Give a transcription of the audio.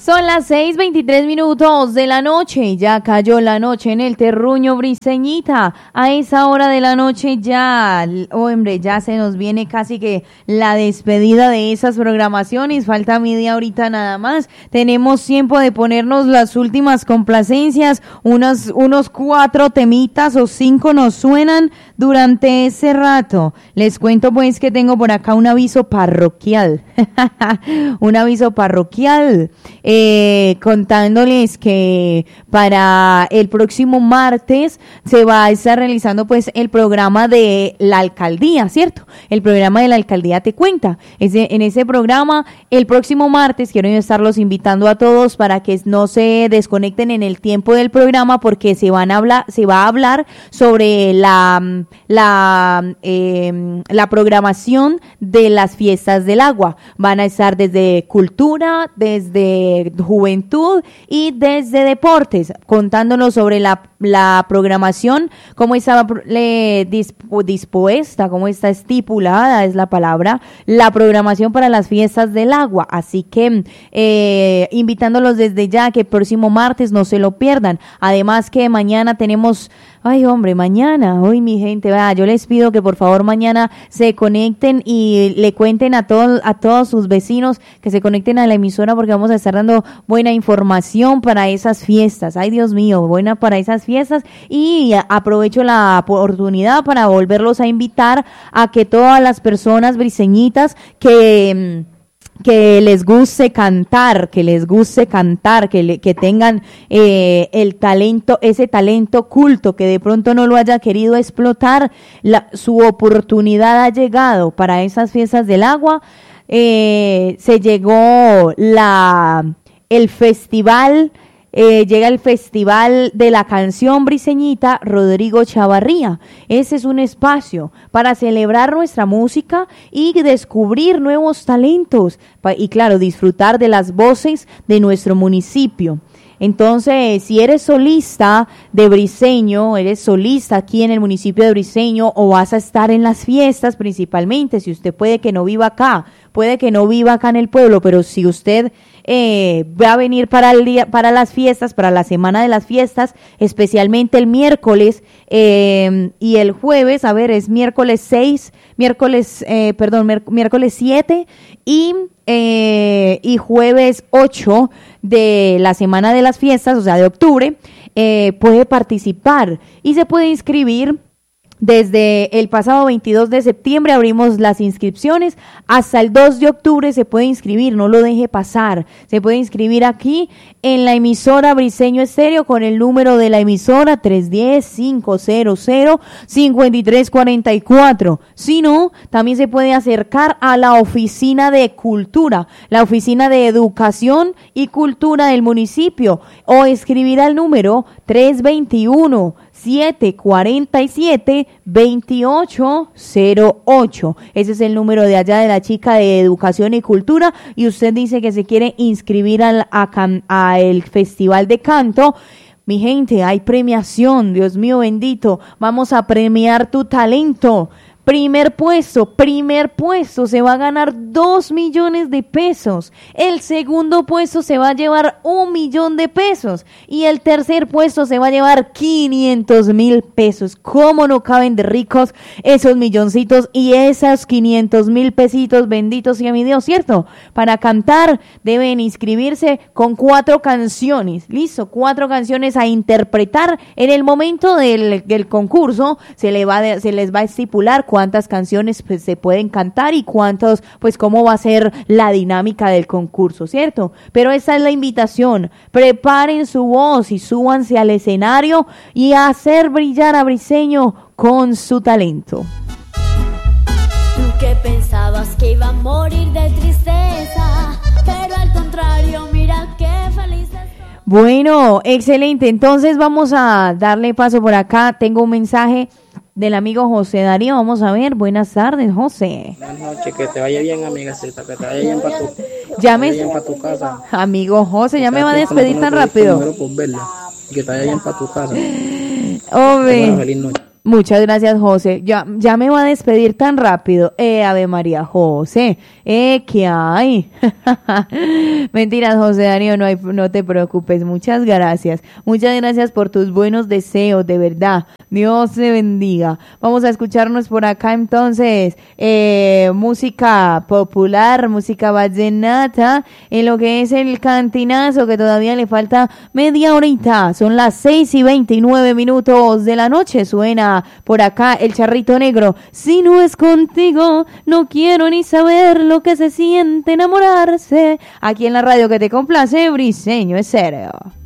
Son las 6:23 de la noche, ya cayó la noche en el terruño briseñita. A esa hora de la noche ya, hombre, ya se nos viene casi que la despedida de esas programaciones. Falta media horita nada más. Tenemos tiempo de ponernos las últimas complacencias. Unos 4 temitas o 5 nos suenan durante ese rato. Les cuento pues que tengo por acá un aviso parroquial. Un aviso parroquial. Contándoles que para el próximo martes se va a estar realizando pues el programa de la alcaldía, ¿cierto? El programa de la alcaldía te cuenta. En ese programa, el próximo martes, quiero estarlos invitando a todos para que no se desconecten en el tiempo del programa, porque se va a hablar sobre la programación de las fiestas del agua. Van a estar desde cultura, desde juventud y desde deportes, contándonos sobre la programación, cómo está dispuesta, cómo está estipulada, es la palabra, la programación para las fiestas del agua. Así que invitándolos desde ya que el próximo martes no se lo pierdan. Además que mañana tenemos, hoy mi gente, yo les pido que por favor mañana se conecten y le cuenten a todos sus vecinos que se conecten a la emisora, porque vamos a estar dando buena información para esas fiestas. Ay, Dios mío, buena para esas fiestas. Y aprovecho la oportunidad para volverlos a invitar a que todas las personas briseñitas que les guste cantar, que tengan el talento, ese talento oculto, que de pronto no lo haya querido explotar, su oportunidad ha llegado para esas fiestas del agua. Se llegó el festival. Llega el Festival de la Canción Briseñita Rodrigo Chavarría. Ese es un espacio para celebrar nuestra música y descubrir nuevos talentos y claro, disfrutar de las voces de nuestro municipio. Entonces, si eres solista de Briseño, eres solista aquí en el municipio de Briseño, o vas a estar en las fiestas principalmente, si usted puede que no viva acá en el pueblo, pero si usted va a venir para las fiestas, para la semana de las fiestas, especialmente el miércoles y el jueves, es miércoles 7 y jueves 8 de la semana de las fiestas, o sea, de octubre, puede participar y se puede inscribir. Desde el pasado 22 de septiembre abrimos las inscripciones, hasta el 2 de octubre se puede inscribir, no lo deje pasar. Se puede inscribir aquí en la emisora Briseño Estéreo con el número de la emisora 310-500-5344. Si no, también se puede acercar a la oficina de cultura, la oficina de educación y cultura del municipio, o escribir al número 321-747-2808. Ese es el número de allá de la chica de Educación y Cultura, y usted dice que se quiere inscribir al Festival de Canto. Mi gente, hay premiación, Dios mío bendito, vamos a premiar tu talento. Primer puesto, se va a ganar 2 millones de pesos. El segundo puesto se va a llevar 1 millón de pesos. Y el tercer puesto se va a llevar 500,000 pesos. ¿Cómo no caben de ricos esos milloncitos y esos 500,000 pesitos? Benditos sea mi Dios, ¿cierto? Para cantar deben inscribirse con 4 canciones. Listo, 4 canciones a interpretar. En el momento del concurso se les va a estipular cuántas canciones pues se pueden cantar y cuántos, pues cómo va a ser la dinámica del concurso, ¿cierto? Pero esa es la invitación. Preparen su voz y súbanse al escenario y a hacer brillar a Briseño con su talento. Tú que pensabas que iba a morir de tristeza, pero al contrario, mira qué feliz estoy. Bueno, excelente. Entonces vamos a darle paso por acá. Tengo un mensaje del amigo José Darío. Vamos a ver. Buenas tardes, José. Buenas noches, que te vaya bien, amigacita, que te vaya bien para tu casa. Amigo José, ya me va a despedir tan rápido. Por verla, que te vaya bien para tu casa. Hombre. Feliz noche. Muchas gracias, José. Ya me va a despedir tan rápido. Ave María, José. ¿Qué hay? Mentiras, José Darío, no te preocupes. Muchas gracias. Muchas gracias por tus buenos deseos, de verdad. Dios te bendiga. Vamos a escucharnos por acá entonces. Música popular, música vallenata, en lo que es el cantinazo, que todavía le falta media horita. Son las 6:29 de la noche. Suena por acá el Charrito Negro. Si no es contigo, no quiero ni saber lo que se siente enamorarse. Aquí en la radio que te complace, Briseño Estéreo.